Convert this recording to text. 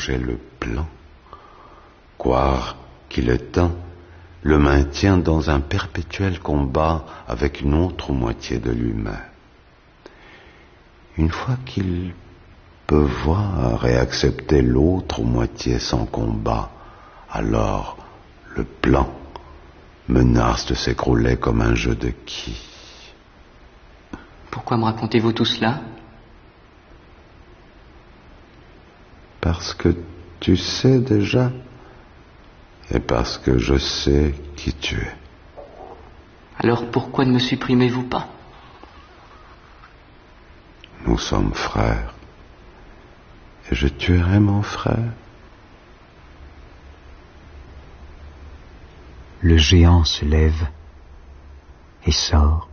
changer le plan, croire qu'il est temps, le maintient dans un perpétuel combat avec une autre moitié de lui-même. Une fois qu'il peut voir et accepter l'autre moitié sans combat, alors le plan menace de s'écrouler comme un jeu de quilles. Pourquoi me racontez-vous tout cela ? Parce que tu sais déjà, et parce que je sais qui tu es. Alors pourquoi ne me supprimez-vous pas ? Nous sommes frères, et je tuerai mon frère. Le géant se lève et sort.